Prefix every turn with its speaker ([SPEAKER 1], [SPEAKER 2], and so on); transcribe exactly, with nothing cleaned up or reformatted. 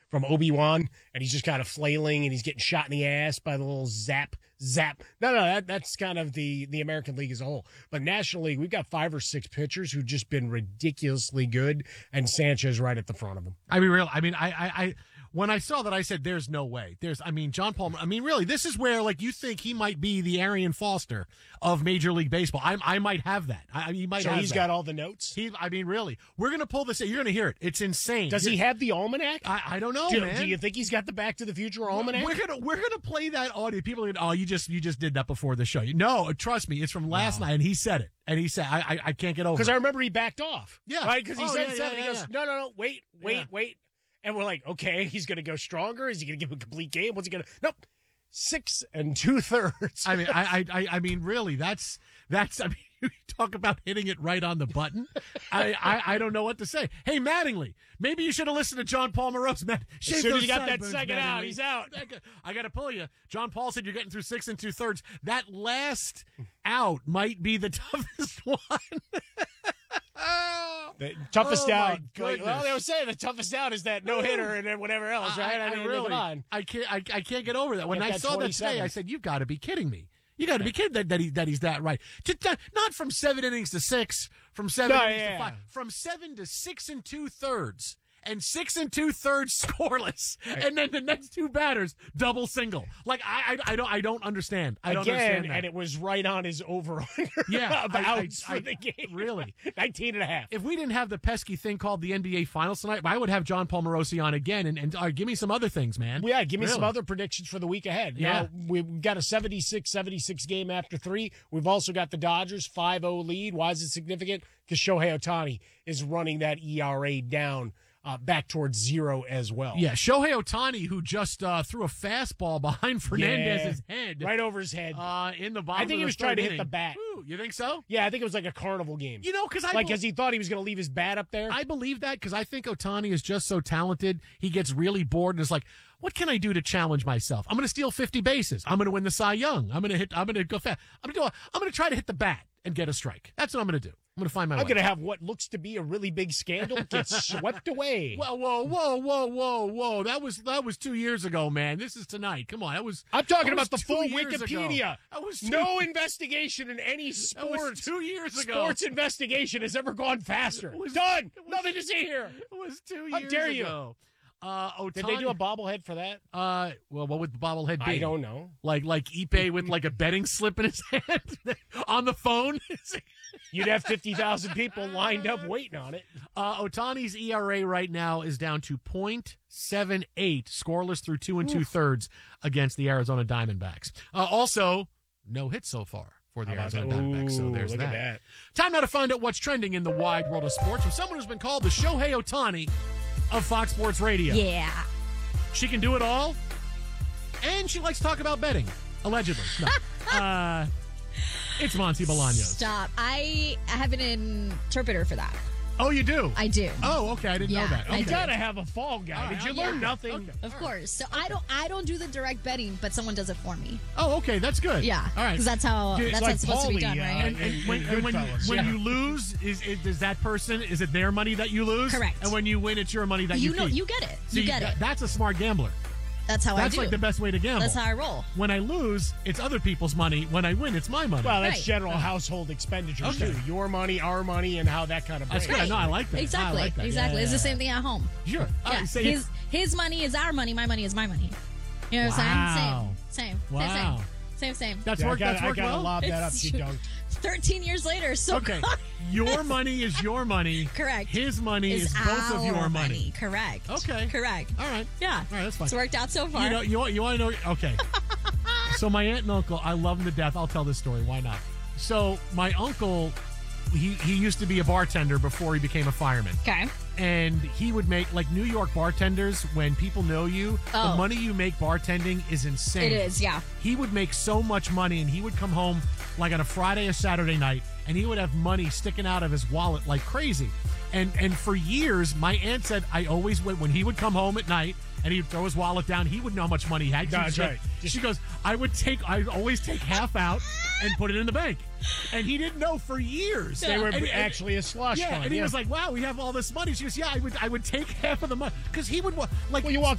[SPEAKER 1] from Obi-Wan, and he's just kind of flailing, and he's getting shot in the ass by the little zap, zap. No, no, that, that's kind of the, the American League as a whole. But National League, we've got five or six pitchers who've just been ridiculously good, and Sanchez right at the front of them.
[SPEAKER 2] I mean, real. I mean, I, I, I, when I saw that, I said, "There's no way." There's, I mean, John Paul. I mean, really, this is where like you think he might be the Arian Foster of Major League Baseball. I, I might have that. I, he might.
[SPEAKER 1] So
[SPEAKER 2] have
[SPEAKER 1] he's
[SPEAKER 2] that.
[SPEAKER 1] got all the notes.
[SPEAKER 2] He, I mean, really, we're gonna pull this. You're gonna hear it. It's insane.
[SPEAKER 1] Does
[SPEAKER 2] You're,
[SPEAKER 1] he have the almanac?
[SPEAKER 2] I, I don't know,
[SPEAKER 1] do,
[SPEAKER 2] man.
[SPEAKER 1] Do you think he's got the Back to the Future almanac?
[SPEAKER 2] We're gonna we're gonna play that audio. People are gonna, oh, you just you just did that before the show. No, trust me, it's from last
[SPEAKER 1] Wow.
[SPEAKER 2] night, and he said it. And he said, I I, I can't get over it.
[SPEAKER 1] Because I remember he backed off.
[SPEAKER 2] Yeah.
[SPEAKER 1] Right? Because he
[SPEAKER 2] Oh,
[SPEAKER 1] said
[SPEAKER 2] yeah,
[SPEAKER 1] something.
[SPEAKER 2] yeah,
[SPEAKER 1] he goes,
[SPEAKER 2] yeah.
[SPEAKER 1] no, no, no, wait, wait,
[SPEAKER 2] Yeah.
[SPEAKER 1] wait. And we're like, okay, he's going to go stronger. Is he going to give a complete game? What's he going to? Nope. Six and two thirds.
[SPEAKER 2] I mean, I, I, I mean, really, that's, that's, I mean, you talk about hitting it right on the button. I, I, I don't know what to say. Hey, Mattingly, maybe you should have listened to John Paul Morose. Matt,
[SPEAKER 1] As soon as you got that second out, he's out.
[SPEAKER 2] I got to pull you. John Paul said you're getting through six and two thirds. That last out might be the toughest one.
[SPEAKER 1] The toughest
[SPEAKER 2] Oh, my
[SPEAKER 1] out. Like,
[SPEAKER 2] goodness.
[SPEAKER 1] well, they were saying the toughest out is that no hitter and then whatever else, right? I,
[SPEAKER 2] I,
[SPEAKER 1] mean,
[SPEAKER 2] really,
[SPEAKER 1] come on.
[SPEAKER 2] I can't, I, I can't get over that. When
[SPEAKER 1] Get
[SPEAKER 2] I
[SPEAKER 1] that
[SPEAKER 2] saw that
[SPEAKER 1] twenty-seven.
[SPEAKER 2] today, I said, "You've got to be kidding me! You got to be kidding that, that he that he's that right." To, to, not from seven innings to six, from seven
[SPEAKER 1] No,
[SPEAKER 2] innings
[SPEAKER 1] yeah.
[SPEAKER 2] to five, from seven to six and two thirds. And six and two thirds scoreless, and then the next two batters double single. Like I, I, I don't, I don't understand. I don't
[SPEAKER 1] Again,
[SPEAKER 2] understand that.
[SPEAKER 1] and it was right on his over-under
[SPEAKER 2] Yeah,
[SPEAKER 1] of
[SPEAKER 2] I- I-
[SPEAKER 1] outs
[SPEAKER 2] I-
[SPEAKER 1] for the game.
[SPEAKER 2] really.
[SPEAKER 1] nineteen and a half.
[SPEAKER 2] If we didn't have the pesky thing called the N B A Finals tonight, I would have John Paul Morosi on again, and, and uh, give me some other things, man.
[SPEAKER 1] Well, yeah, give me
[SPEAKER 2] Really.
[SPEAKER 1] some other predictions for the week ahead.
[SPEAKER 2] Yeah.
[SPEAKER 1] Now, we've got a seventy-six seventy-six game after three. We've also got the Dodgers five oh lead. Why is it significant? Because Shohei Ohtani is running that E R A down uh, back towards zero as well.
[SPEAKER 2] Yeah, Shohei Ohtani, who just uh, threw a fastball behind Fernandez's
[SPEAKER 1] Yeah,
[SPEAKER 2] head,
[SPEAKER 1] right over his head.
[SPEAKER 2] uh, in the bottom.
[SPEAKER 1] I think
[SPEAKER 2] of
[SPEAKER 1] he
[SPEAKER 2] the
[SPEAKER 1] was trying to
[SPEAKER 2] third
[SPEAKER 1] hit
[SPEAKER 2] inning.
[SPEAKER 1] the bat.
[SPEAKER 2] Ooh, you think so?
[SPEAKER 1] Yeah, I think it was like a carnival game.
[SPEAKER 2] You know, because I
[SPEAKER 1] like,
[SPEAKER 2] bel-
[SPEAKER 1] because he thought he was going to leave his bat up there.
[SPEAKER 2] I believe that because I think Ohtani is just so talented. He gets really bored and is like, "What can I do to challenge myself? I'm going to steal fifty bases. I'm going to win the Cy Young. I'm going to hit. I'm going to go fast. I'm going to do. A, I'm going to try to hit the bat and get a strike. That's what I'm going to do. I'm going to find my
[SPEAKER 1] I'm
[SPEAKER 2] way."
[SPEAKER 1] going to have what looks to be a really big scandal get swept away.
[SPEAKER 2] Whoa, whoa, whoa, whoa, whoa, whoa! That was that was two years ago, man. This is tonight. Come on, that was.
[SPEAKER 1] I'm talking
[SPEAKER 2] that was
[SPEAKER 1] about the
[SPEAKER 2] two
[SPEAKER 1] full
[SPEAKER 2] years
[SPEAKER 1] Wikipedia.
[SPEAKER 2] ago. That was two,
[SPEAKER 1] No investigation in any
[SPEAKER 2] That was
[SPEAKER 1] sports.
[SPEAKER 2] two years ago.
[SPEAKER 1] Sports investigation has ever gone faster.
[SPEAKER 2] was-
[SPEAKER 1] Done.
[SPEAKER 2] it was-
[SPEAKER 1] Nothing to see here.
[SPEAKER 2] It was two
[SPEAKER 1] How
[SPEAKER 2] years
[SPEAKER 1] dare you.
[SPEAKER 2] ago. Uh, Ohtani,
[SPEAKER 1] Did they do a bobblehead for that?
[SPEAKER 2] Uh, well, what would the bobblehead be?
[SPEAKER 1] I don't know.
[SPEAKER 2] Like like Ipe with like a betting slip in his hand on the phone.
[SPEAKER 1] You'd have fifty thousand people lined up waiting on it.
[SPEAKER 2] Uh, Otani's E R A right now is down to point seven eight, scoreless through two and two thirds against the Arizona Diamondbacks. Uh, also, no hits so far for the
[SPEAKER 1] How about
[SPEAKER 2] Arizona
[SPEAKER 1] that?
[SPEAKER 2] Diamondbacks. So
[SPEAKER 1] Ooh,
[SPEAKER 2] there's
[SPEAKER 1] look
[SPEAKER 2] that.
[SPEAKER 1] at that.
[SPEAKER 2] Time now to find out what's trending in the wide world of sports with someone who's been called the Shohei Ohtani of Fox Sports Radio.
[SPEAKER 3] Yeah.
[SPEAKER 2] She can do it all, and she likes to talk about betting, allegedly. No. uh, it's Monty Bolaños.
[SPEAKER 3] Stop. I I have an interpreter for that.
[SPEAKER 2] Oh, you do?
[SPEAKER 3] I do.
[SPEAKER 2] Oh, okay. I didn't
[SPEAKER 3] Yeah,
[SPEAKER 2] know that.
[SPEAKER 3] I
[SPEAKER 2] Okay.
[SPEAKER 1] You
[SPEAKER 3] do.
[SPEAKER 1] gotta have a fall guy.
[SPEAKER 2] All
[SPEAKER 1] Did
[SPEAKER 2] right,
[SPEAKER 1] you
[SPEAKER 2] I'll-
[SPEAKER 1] learn
[SPEAKER 2] yeah.
[SPEAKER 1] nothing?
[SPEAKER 2] Okay.
[SPEAKER 3] Of course. So I don't I don't do the direct betting, but someone does it for me.
[SPEAKER 2] Oh, okay. That's good.
[SPEAKER 3] Yeah.
[SPEAKER 2] All right.
[SPEAKER 3] Because that's how
[SPEAKER 2] Dude,
[SPEAKER 3] that's
[SPEAKER 1] it's
[SPEAKER 3] how it's
[SPEAKER 1] like
[SPEAKER 3] supposed to be
[SPEAKER 1] Paulie,
[SPEAKER 3] done,
[SPEAKER 1] uh,
[SPEAKER 3] right?
[SPEAKER 2] And, and when,
[SPEAKER 1] in
[SPEAKER 2] and when,
[SPEAKER 1] Goodfellas,
[SPEAKER 2] when
[SPEAKER 1] yeah.
[SPEAKER 2] you lose, is, is is that person? Is it their money that you lose?
[SPEAKER 3] Correct.
[SPEAKER 2] And when you win, it's your money that you,
[SPEAKER 3] you know
[SPEAKER 2] keep.
[SPEAKER 3] you get it.
[SPEAKER 2] See,
[SPEAKER 3] you get
[SPEAKER 2] that-
[SPEAKER 3] it.
[SPEAKER 2] That's a smart gambler.
[SPEAKER 3] That's how
[SPEAKER 2] That's
[SPEAKER 3] I do.
[SPEAKER 2] like the best way to gamble.
[SPEAKER 3] That's how I roll.
[SPEAKER 2] When I lose, it's other people's money. When I win, it's my money.
[SPEAKER 1] Well, that's
[SPEAKER 3] Right.
[SPEAKER 1] general household expenditures
[SPEAKER 2] Okay.
[SPEAKER 1] too. Your money, our money, and how that kind of
[SPEAKER 2] That's
[SPEAKER 1] breaks.
[SPEAKER 2] good. No, I like that. I
[SPEAKER 3] Exactly.
[SPEAKER 2] like that.
[SPEAKER 3] Exactly.
[SPEAKER 2] Yeah.
[SPEAKER 3] It's the same thing at home.
[SPEAKER 2] Sure. All
[SPEAKER 3] Yeah.
[SPEAKER 2] right, say
[SPEAKER 3] his
[SPEAKER 2] it.
[SPEAKER 3] his money is our money. My money is my money. You know what
[SPEAKER 2] Wow.
[SPEAKER 3] I'm saying? Same. Same.
[SPEAKER 2] Wow.
[SPEAKER 3] Same. Same. Same. Same.
[SPEAKER 2] That's
[SPEAKER 1] Yeah, I
[SPEAKER 2] worked.
[SPEAKER 1] gotta,
[SPEAKER 2] That's
[SPEAKER 1] I
[SPEAKER 2] worked
[SPEAKER 1] gotta
[SPEAKER 2] well.
[SPEAKER 1] lob that up.
[SPEAKER 3] It's-
[SPEAKER 1] She dunked.
[SPEAKER 3] Thirteen years later. So
[SPEAKER 2] Okay. Your money is your money.
[SPEAKER 3] Correct.
[SPEAKER 2] His money is,
[SPEAKER 3] is
[SPEAKER 2] both of your
[SPEAKER 3] our
[SPEAKER 2] money.
[SPEAKER 3] Correct.
[SPEAKER 2] Okay.
[SPEAKER 3] Correct.
[SPEAKER 2] All right.
[SPEAKER 3] Yeah.
[SPEAKER 2] All right. That's fine.
[SPEAKER 3] It's worked out so far.
[SPEAKER 2] You know, you want you want to know? Okay. So my aunt and uncle, I love them to death. I'll tell this story. Why not? So my uncle, he he used to be a bartender before he became a fireman,
[SPEAKER 3] okay.
[SPEAKER 2] and he would make like New York bartenders. When people know you,
[SPEAKER 3] Oh.
[SPEAKER 2] the money you make bartending is insane.
[SPEAKER 3] It is. Yeah.
[SPEAKER 2] He would make so much money, and he would come home like on a Friday or Saturday night, and he would have money sticking out of his wallet like crazy. And and for years, my aunt said I always went when he would come home at night and he'd throw his wallet down. He would know how much money he had. She
[SPEAKER 1] That's
[SPEAKER 2] said-
[SPEAKER 1] right.
[SPEAKER 2] She goes, I would take, I would always take half out and put it in the bank, and he didn't know for years.
[SPEAKER 1] They were
[SPEAKER 2] And- and-
[SPEAKER 1] actually a slush
[SPEAKER 2] yeah,
[SPEAKER 1] fund.
[SPEAKER 2] and he
[SPEAKER 1] yeah.
[SPEAKER 2] was like, "Wow, we have all this money." She goes, "Yeah, I would, I would take half of the money because he would wa- like."
[SPEAKER 1] Well, you walk